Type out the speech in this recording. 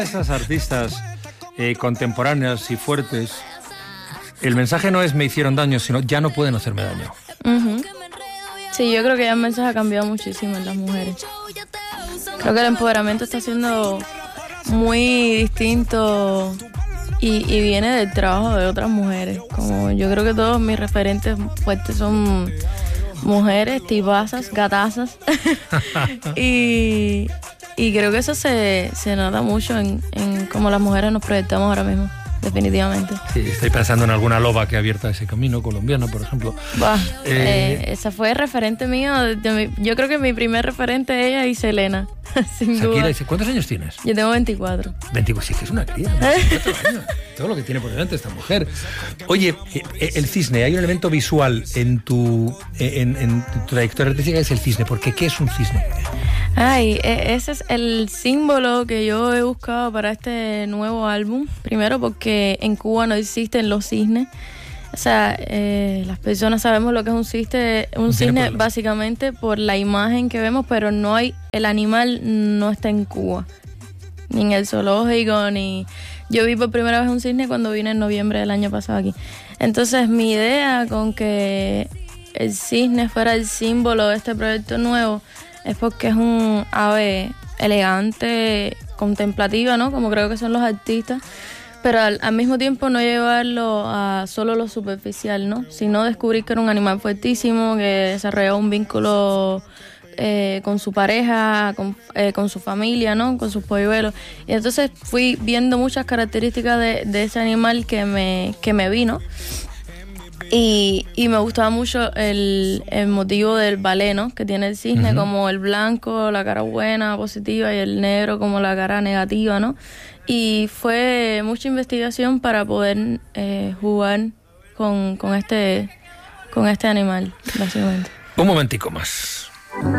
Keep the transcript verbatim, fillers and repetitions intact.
Esas artistas eh, contemporáneas y fuertes, el mensaje no es me hicieron daño, sino ya no pueden hacerme daño. Uh-huh. Sí, yo creo que ya el mensaje ha cambiado muchísimo en las mujeres. Creo que el empoderamiento está siendo muy distinto y, y viene del trabajo de otras mujeres. Como yo creo que todos mis referentes fuertes son mujeres, tipazas, gatazas. y, y creo que eso se, se nota mucho en, en cómo las mujeres nos proyectamos ahora mismo. Definitivamente. Sí, estoy pensando en alguna loba que ha abierto ese camino, colombiana, por ejemplo. Bah, eh, eh, esa fue referente mío. De, de mi, yo creo que mi primer referente es ella y Selena, sin Shakira, duda. ¿cuántos años tienes? Yo tengo veinticuatro. veinticuatro, sí que es una cría, veinticuatro años. Todo lo que tiene por delante esta mujer. Oye, el cisne, hay un elemento visual en tu, en, en tu trayectoria artística, es el cisne. ¿Por qué? ¿Qué es un cisne? Ay, ese es el símbolo que yo he buscado para este nuevo álbum. Primero porque en Cuba no existen los cisnes. O sea, eh, las personas sabemos lo que es un cisne, un cisne básicamente por la imagen que vemos, pero no hay, el animal no está en Cuba, ni en el zoológico, ni... Yo vi por primera vez un cisne cuando vine en noviembre del año pasado aquí. Entonces mi idea con que el cisne fuera el símbolo de este proyecto nuevo es porque es un ave elegante, contemplativa, ¿no? Como creo que son los artistas, pero al, al mismo tiempo no llevarlo a solo lo superficial, ¿no? Sino descubrir que era un animal fuertísimo, que desarrollaba un vínculo eh, con su pareja, con, eh, con su familia, ¿no? Con sus polluelos. Y entonces fui viendo muchas características de, de ese animal que me, que me vino. Y, y me gustaba mucho el, el motivo del ballet, ¿no? Que tiene el cisne, uh-huh. Como el blanco, la cara buena, positiva, y el negro como la cara negativa, ¿no? Y fue mucha investigación para poder eh, jugar con, con, este, con este animal, básicamente. Un momentico más.